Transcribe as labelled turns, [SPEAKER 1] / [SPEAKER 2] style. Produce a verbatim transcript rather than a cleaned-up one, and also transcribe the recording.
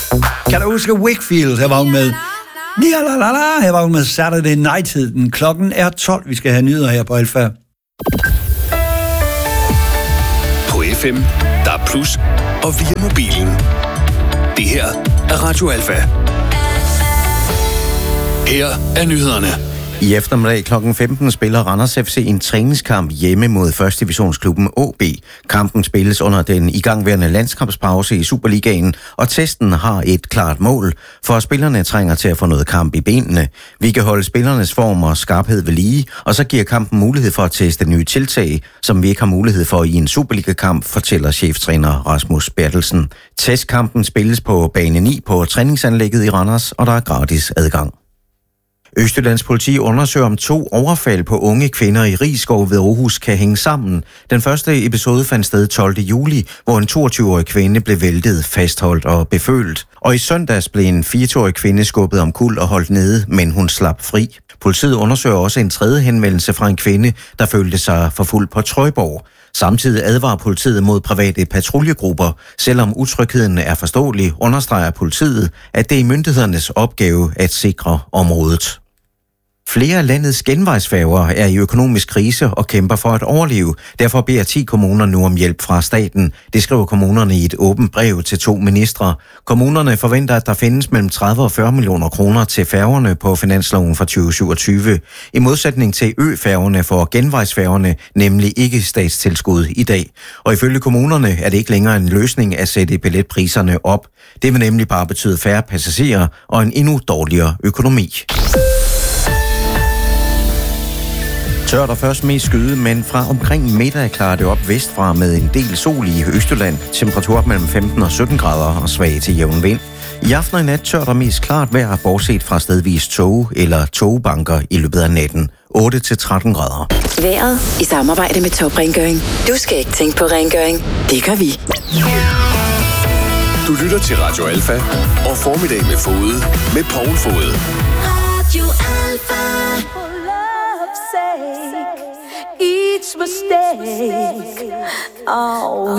[SPEAKER 1] Kan du huske Wakefield? Her var hun med Nialalala. Her var hun med Saturday Night-tiden. Klokken er tolv. Vi skal have nyheder her på Alfa.
[SPEAKER 2] På F M, der er plus og via mobilen. Det her er Radio Alfa. Her er nyhederne.
[SPEAKER 3] I eftermiddag klokken femten spiller Randers F C en træningskamp hjemme mod første divisionsklubben A B. Kampen spilles under den igangværende landskampspause i Superligaen, og testen har et klart mål, for spillerne trænger til at få noget kamp i benene. Vi kan holde spillernes form og skarphed ved lige, og så giver kampen mulighed for at teste nye tiltag, som vi ikke har mulighed for i en Superliga-kamp, fortæller cheftræner Rasmus Bertelsen. Testkampen spilles på bane ni på træningsanlægget i Randers, og der er gratis adgang. Østjyllands politi undersøger, om to overfald på unge kvinder i Risskov ved Aarhus kan hænge sammen. Den første episode fandt sted tolvte juli, hvor en toogtyve-årig kvinde blev væltet, fastholdt og befølt. Og i søndags blev en fireogtyve-årig kvinde skubbet omkuld og holdt nede, men hun slap fri. Politiet undersøger også en tredje henvendelse fra en kvinde, der følte sig forfulgt på Trøjborg. Samtidig advarer politiet mod private patruljegrupper. Selvom utrygheden er forståelig, understreger politiet, at det er myndighedernes opgave at sikre området. Flere af landets genvejsfærger er i økonomisk krise og kæmper for at overleve. Derfor beder ti kommuner nu om hjælp fra staten. Det skriver kommunerne i et åbent brev til to ministre. Kommunerne forventer, at der findes mellem tredive og fyrre millioner kroner til færgerne på finansloven for tyve syvogtyve. I modsætning til ø-færgerne får genvejsfærgerne nemlig ikke statstilskud i dag. Og ifølge kommunerne er det ikke længere en løsning at sætte billetpriserne op. Det vil nemlig bare betyde færre passagerer og en endnu dårligere økonomi. Tørt og først mest skyde, men fra omkring middag klarer det op vestfra med en del sol i Østjylland. Temperatur op mellem femten og sytten grader og svag til jævn vind. I aften og i nat tørt og mest klart vejr, bortset fra stedvis tog eller togbanker i løbet af natten. otte til tretten grader.
[SPEAKER 4] Vejret i samarbejde med Toprengøring. Du skal ikke tænke på rengøring. Det gør vi.
[SPEAKER 2] Du lytter til Radio Alfa og Formiddag med Fode med Poul Fode.
[SPEAKER 5] Radio Alfa. Each mistake, oh,